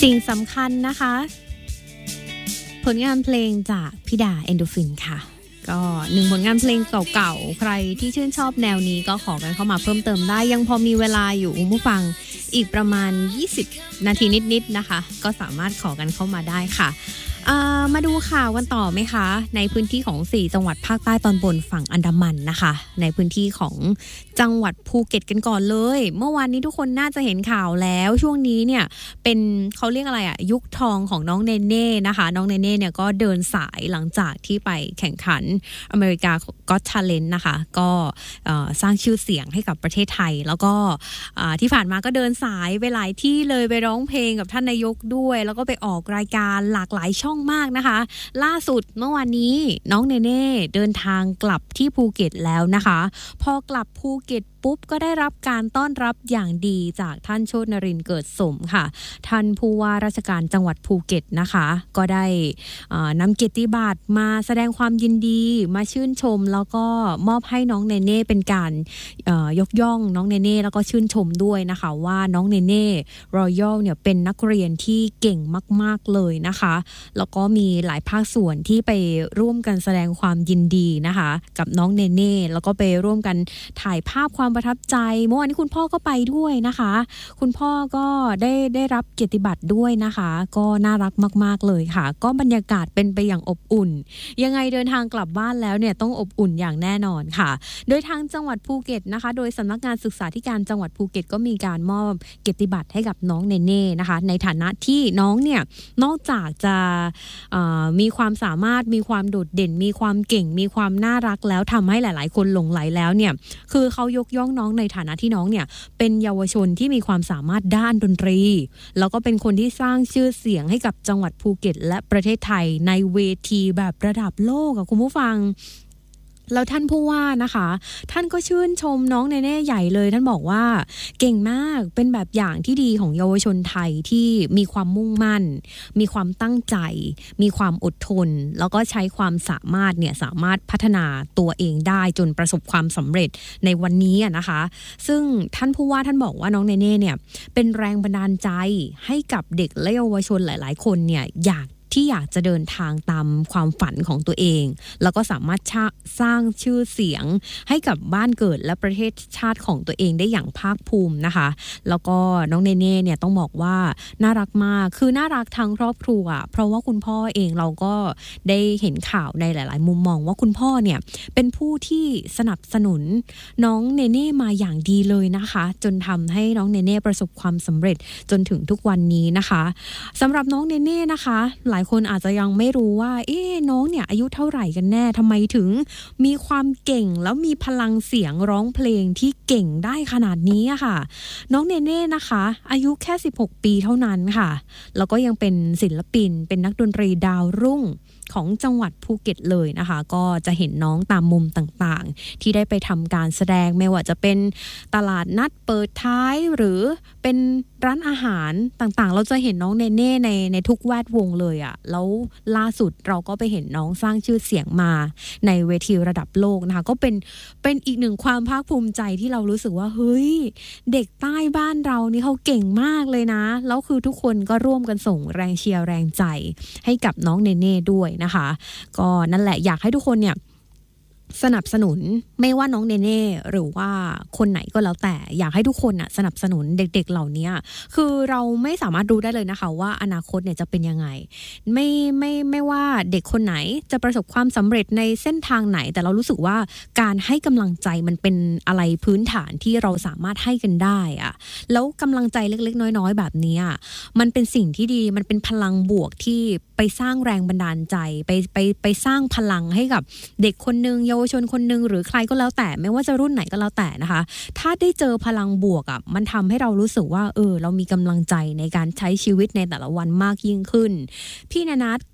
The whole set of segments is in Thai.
สิ่งสำคัญนะคะผลงานเพลงจากพี่ดาเอนโดฟินค่ะก็หนึ่งผลงานเพลงเก่าๆใครที่ชื่นชอบแนวนี้ก็ขอกันเข้ามาเพิ่มเติมได้ยังพอมีเวลาอยู่คุณผู้ฟังอีกประมาณ20นาทีนิดๆนะคะก็สามารถขอกันเข้ามาได้ค่ะมาดูข่าวกันต่อไหมคะในพื้นที่ของ4จังหวัดภาคใต้ตอนบนฝั่งอันดามันนะคะในพื้นที่ของจังหวัดภูเก็ตกันก่อนเลยเมื่อวานนี้ทุกคนน่าจะเห็นข่าวแล้วช่วงนี้เนี่ยเป็นเขาเรียกอะไรอะยุคทองของน้องเนเน่นะคะน้องเนเน่เนี่ยก็เดินสายหลังจากที่ไปแข่งขันอเมริกาGot Talent นะคะก็สร้างชื่อเสียงให้กับประเทศไทยแล้วก็ที่ผ่านมาก็เดินสายไปหลายที่เลยไปร้องเพลงกับท่านนายกด้วยแล้วก็ไปออกรายการหลากหลายช่องมากนะคะล่าสุดเมื่อวานนี้น้องเนเน่เดินทางกลับที่ภูเก็ตแล้วนะคะพอกลับภูเก็ตปุ๊บก็ได้รับการต้อนรับอย่างดีจากท่านโชตินรินทร์เกิดสมค่ะท่านผู้ว่าราชการจังหวัดภูเก็ตนะคะก็ได้นำเกียรติบัตรมาแสดงความยินดีมาชื่นชมแล้วก็มอบให้น้องเนเน่เป็นการยกย่องน้องเนเน่แล้วก็ชื่นชมด้วยนะคะว่าน้องเนเน่รอยัลเนี่ยเป็นนักเรียนที่เก่งมากๆเลยนะคะแล้วก็มีหลายภาคส่วนที่ไปร่วมกันแสดงความยินดีนะคะกับน้องเนเน่แล้วก็ไปร่วมกันถ่ายภาพความประทับใจเมื่อวานนี้คุณพ่อก็ไปด้วยนะคะคุณพ่อก็ได้รับเกียรติบัตรด้วยนะคะก็น่ารักมากๆเลยค่ะก็บรรยากาศเป็นไปอย่างอบอุ่นยังไงเดินทางกลับบ้านแล้วเนี่ยต้องอบอุ่นอย่างแน่นอนค่ะโดยทางจังหวัดภูเก็ตนะคะโดยสำนักงานศึกษาธิการจังหวัดภูเก็ตก็มีการมอบเกียรติบัตรให้กับน้องเนเน่นะคะในฐานะที่น้องเนี่ยนอกจากจะมีความสามารถมีความโดดเด่นมีความเก่งมีความน่ารักแล้วทำให้หลายๆคนหลงไหลแล้วเนี่ยคือเขายกย่องน้องในฐานะที่น้องเนี่ยเป็นเยาวชนที่มีความสามารถด้านดนตรีแล้วก็เป็นคนที่สร้างชื่อเสียงให้กับจังหวัดภูเก็ตและประเทศไทยในเวทีแบบระดับโลกคุณผู้ฟังแล้วท่านผู้ว่านะคะท่านก็ชื่นชมน้องเนเน่ใหญ่เลยท่านบอกว่าเก่งมากเป็นแบบอย่างที่ดีของเยาวชนไทยที่มีความมุ่งมั่นมีความตั้งใจมีความอดทนแล้วก็ใช้ความสามารถเนี่ยสามารถพัฒนาตัวเองได้จนประสบความสำเร็จในวันนี้นะคะซึ่งท่านผู้ว่าท่านบอกว่าน้องเนเน่เนี่ยเป็นแรงบันดาลใจให้กับเด็กและเยาวชนหลายๆคนเนี่ยอยากจะเดินทางตามความฝันของตัวเองแล้วก็สามารถสร้างชื่อเสียงให้กับบ้านเกิดและประเทศชาติของตัวเองได้อย่างภาคภูมินะคะแล้วก็น้องเนเน่เนี่ยต้องบอกว่าน่ารักมากคือน่ารักทั้งครอบครัวเพราะว่าคุณพ่อเองเราก็ได้เห็นข่าวในหลายๆมุมมองว่าคุณพ่อเนี่ยเป็นผู้ที่สนับสนุนน้องเนเน่มาอย่างดีเลยนะคะจนทำให้น้องเนเน่ประสบความสำเร็จจนถึงทุกวันนี้นะคะสำหรับน้องเนเน่นะคะหลายคนอาจจะยังไม่รู้ว่าน้องเนี่ยอายุเท่าไหร่กันแน่ทำไมถึงมีความเก่งแล้วมีพลังเสียงร้องเพลงที่เก่งได้ขนาดนี้ค่ะน้องเนเน่นะคะอายุแค่16ปีเท่านั้นค่ะแล้วก็ยังเป็นศิลปินเป็นนักดนตรีดาวรุ่งของจังหวัดภูเก็ตเลยนะคะก็จะเห็นน้องตามมุมต่างๆที่ได้ไปทำการแสดงไม่ว่าจะเป็นตลาดนัดเปิดท้ายหรือเป็นร้านอาหารต่างๆเราจะเห็นน้องเนเน่ในทุกแวดวงเลยอ่ะแล้วล่าสุดเราก็ไปเห็นน้องสร้างชื่อเสียงมาในเวทีระดับโลกนะคะก็เป็นอีกหนึ่งความภาคภูมิใจที่เรารู้สึกว่าเฮ้ยเด็กใต้บ้านเรานี่เขาเก่งมากเลยนะแล้วคือทุกคนก็ร่วมกันส่งแรงเชียร์แรงใจให้กับน้องเนเน่ด้วยนะคะก็นั่นแหละอยากให้ทุกคนเนี่ยสนับสนุนไม่ว่าน้องเนเน่หรือว่าคนไหนก็แล้วแต่อยากให้ทุกคนน่ะสนับสนุนเด็กๆเหล่านี้คือเราไม่สามารถรู้ได้เลยนะคะว่าอนาคตเนี่ยจะเป็นยังไงไม่ว่าเด็กคนไหนจะประสบความสำเร็จในเส้นทางไหนแต่เรารู้สึกว่าการให้กำลังใจมันเป็นอะไรพื้นฐานที่เราสามารถให้กันได้อะแล้วกำลังใจเล็กๆน้อยๆแบบนี้มันเป็นสิ่งที่ดีมันเป็นพลังบวกที่ไปสร้างแรงบันดาลใจไปสร้างพลังให้กับเด็กคนนึงเยาวชนคนนึงหรือใครก็แล้วแต่ไม่ว่าจะรุ่นไหนก็แล้วแต่นะคะถ้าได้เจอพลังบวกมันทำให้เรารู้สึกว่าเรามีกำลังใจในการใช้ชีวิตในแต่ละวันมากยิ่งขึ้นพี่ณนัท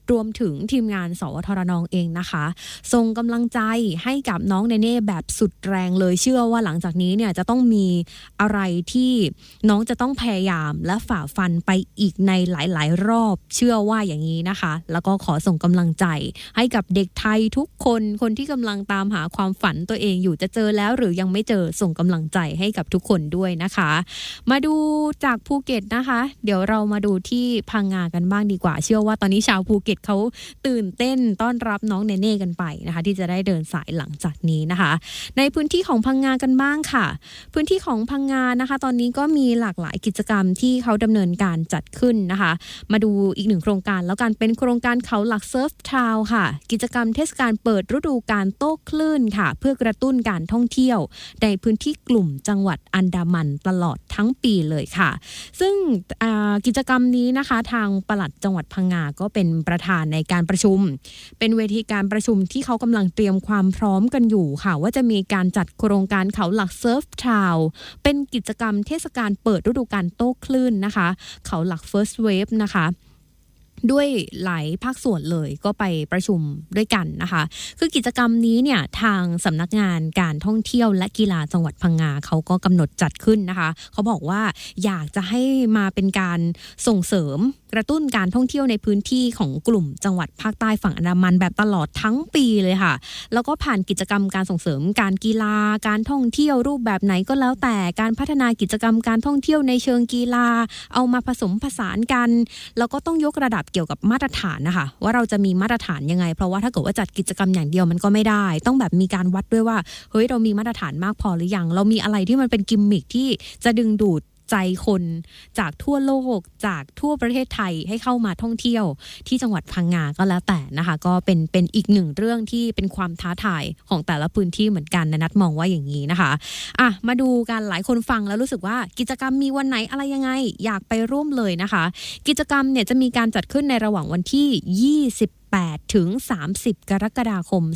รวมถึงทีมงานสวทรนเองนะคะส่งกำลังใจให้กับน้องเนเน่แบบสุดแรงเลยเชื่อว่าหลังจากนี้เนี่ยจะต้องมีอะไรที่น้องจะต้องพยายามและฝ่าฟันไปอีกในหลายๆรอบเชื่อว่าอย่างนี้นะคะแล้วก็ขอส่งกำลังใจให้กับเด็กไทยทุกคนที่กำลังตามหาความฝันตัวเองอยู่จะเจอแล้วหรือยังไม่เจอส่งกำลังใจให้กับทุกคนด้วยนะคะมาดูจากภูเก็ตนะคะเดี๋ยวเรามาดูที่พังงากันบ้างดีกว่าเชื่อว่าตอนนี้ชาวภูเก็ตเขาตื่นเต้นต้อนรับน้องเนเน่กันไปนะคะที่จะได้เดินสายหลังจากนี้นะคะในพื้นที่ของพังงากันบ้างค่ะพื้นที่ของพังงานะคะตอนนี้ก็มีหลากหลายกิจกรรมที่เขาดำเนินการจัดขึ้นนะคะมาดูอีกหนึ่งโครงการแล้วกันเป็นโครงการเขาหลักเซิร์ฟทาวน์ค่ะกิจกรรมเทศกาลเปิดฤดูกาลโต้คลื่นค่ะเพื่อกระตุ้นการท่องเที่ยวในพื้นที่กลุ่มจังหวัดอันดามันตลอดทั้งปีเลยค่ะซึ่งกิจกรรมนี้นะคะทางปลัดจังหวัดพังงาก็เป็นประธานในการประชุมเป็นเวทีการประชุมที่เขากำลังเตรียมความพร้อมกันอยู่ค่ะว่าจะมีการจัดโครงการเขาหลักเซิร์ฟทาวน์เป็นกิจกรรมเทศกาลเปิดฤดูกาลโต้คลื่นนะคะเขาหลัก First Wave นะคะด้วยหลายภาคส่วนเลยก็ไปประชุมด้วยกันนะคะคือกิจกรรมนี้เนี่ยทางสำนักงานการท่องเที่ยวและกีฬาจังหวัดพังงาเขาก็กำหนดจัดขึ้นนะคะเขาบอกว่าอยากจะให้มาเป็นการส่งเสริมกระตุ้นการท่องเที่ยวในพื้นที่ของกลุ่มจังหวัดภาคใต้ฝั่งอันดามันแบบตลอดทั้งปีเลยค่ะแล้วก็ผ่านกิจกรรมการส่งเสริมการกีฬาการท่องเที่ยวรูปแบบไหนก็แล้วแต่การพัฒนากิจกรรมการท่องเที่ยวในเชิงกีฬาเอามาผสมผสานกันแล้วก็ต้องยกระดับเกี่ยวกับมาตรฐานนะคะว่าเราจะมีมาตรฐานยังไงเพราะว่าถ้าเกิดว่าจัดกิจกรรมอย่างเดียวมันก็ไม่ได้ต้องแบบมีการวัดด้วยว่าเฮ้ยเรามีมาตรฐานมากพอหรือยังเรามีอะไรที่มันเป็นกิมมิคที่จะดึงดูดใจคนจากทั่วโลกจากทั่วประเทศไทยให้เข้ามาท่องเที่ยวที่จังหวัดพังงาก็แล้วแต่นะคะก็เป็นอีกหนึ่งเรื่องที่เป็นความท้าทายของแต่ละพื้นที่เหมือนกันนัดมองว่าอย่างนี้นะคะมาดูกันหลายคนฟังแล้วรู้สึกว่ากิจกรรมมีวันไหนอะไรยังไงอยากไปร่วมเลยนะคะกิจกรรมเนี่ยจะมีการจัดขึ้นในระหว่างวันที่28ถึง30กรกฎาคม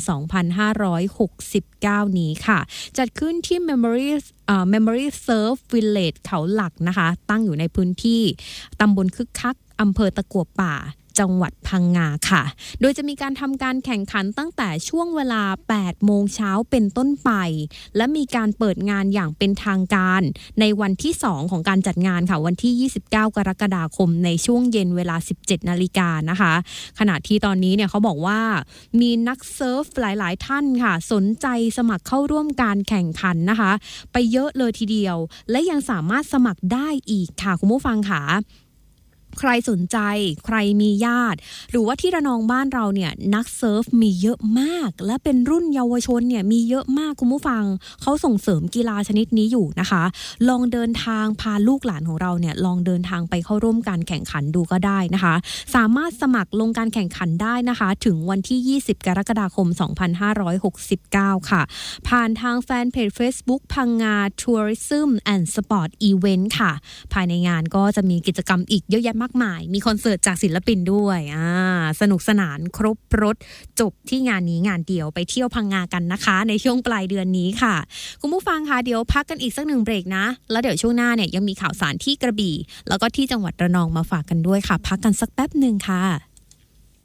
2569นี้ค่ะจัดขึ้นที่ Memory Surf Village เขาหลักนะคะตั้งอยู่ในพื้นที่ตำบลคึกคักอำเภอตะกั่วป่าจังหวัดพังงาค่ะโดยจะมีการทำการแข่งขันตั้งแต่ช่วงเวลา 8 โมงเช้าเป็นต้นไปและมีการเปิดงานอย่างเป็นทางการในวันที่2ของการจัดงานค่ะวันที่29กรกฎาคมในช่วงเย็นเวลา 17 นาฬิกานะคะขณะที่ตอนนี้เนี่ยเขาบอกว่ามีนักเซิร์ฟหลายๆท่านค่ะสนใจสมัครเข้าร่วมการแข่งขันนะคะไปเยอะเลยทีเดียวและยังสามารถสมัครได้อีกค่ะคุณผู้ฟังค่ะใครสนใจใครมีญาติหรือว่าที่ระนองบ้านเราเนี่ยนักเซิร์ฟมีเยอะมากและเป็นรุ่นเยาวชนเนี่ยมีเยอะมากคุณผู้ฟังเขาส่งเสริมกีฬาชนิดนี้อยู่นะคะลองเดินทางพาลูกหลานของเราเนี่ยลองเดินทางไปเข้าร่วมการแข่งขันดูก็ได้นะคะสามารถสมัครลงการแข่งขันได้นะคะถึงวันที่20กรกฎาคม2569ค่ะผ่านทางแฟนเพจ Facebook พังงา Tourism and Sport Event ค่ะภายในงานก็จะมีกิจกรรมอีกเยอะแยะมากมายมีคอนเสิร์ตจากศิลปินด้วยสนุกสนานครบรถจบที่งานนี้งานเดียวไปเที่ยวพังงากันนะคะในช่วงปลายเดือนนี้ค่ะคุณผู้ฟังคะเดี๋ยวพักกันอีกสัก1เบรกนะแล้วเดี๋ยวช่วงหน้าเนี่ยยังมีข่าวสารที่กระบี่แล้วก็ที่จังหวัดระนองมาฝากกันด้วยค่ะพักกันสักแป๊บนึงค่ะ